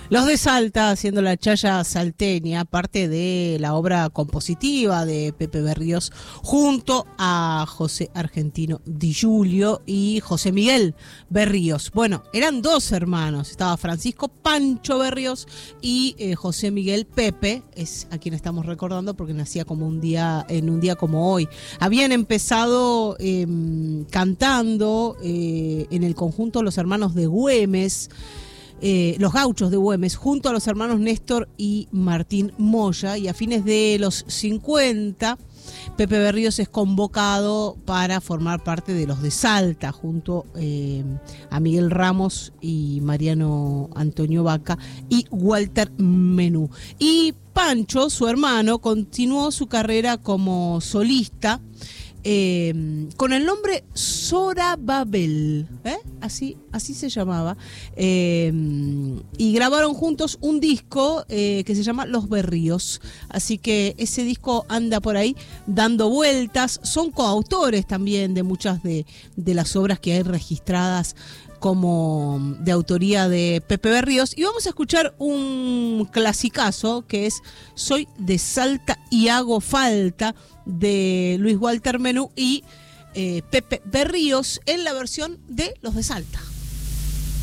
Los de Salta, haciendo la chaya salteña, parte de la obra compositiva de Pepe Berríos, junto a José Argentino Di Giulio y José Miguel Berríos. Bueno, eran dos hermanos, estaba Francisco Pancho Berríos y José Miguel Pepe, es a quien estamos recordando porque nacía como en un día como hoy. Habían empezado cantando en el conjunto Los Hermanos de Güemes, los Gauchos de Güemes, junto a los hermanos Néstor y Martín Moya, y a fines de los 50 Pepe Berríos es convocado para formar parte de los de Salta, junto a Miguel Ramos y Mariano Antonio Vaca y Walter Menú. Y Pancho, su hermano, continuó su carrera como solista con el nombre Sora Babel, así se llamaba, y grabaron juntos un disco que se llama Los Berríos, así que ese disco anda por ahí dando vueltas. Son coautores también de muchas de las obras que hay registradas como de autoría de Pepe Berríos, y vamos a escuchar un clasicazo que es Soy de Salta y hago falta, de Luis Walter Menú y Pepe Berríos, en la versión de Los de Salta.